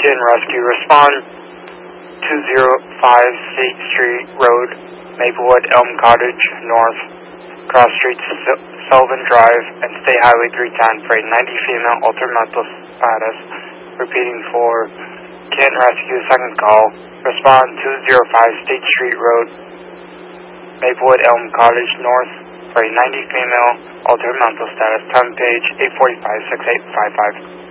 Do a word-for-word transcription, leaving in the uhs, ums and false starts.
Canton Rescue, respond two oh five State Street Road, Maplewood, Elm Cottage, North, Cross Street, Sullivan Drive, and State Highway three ten for a ninety female altered mental status. Repeating for Canton Rescue, second call, respond two oh five State Street Road, Maplewood, Elm Cottage, North, for a ninety female altered mental status. Time page eight forty-five, six eight five five.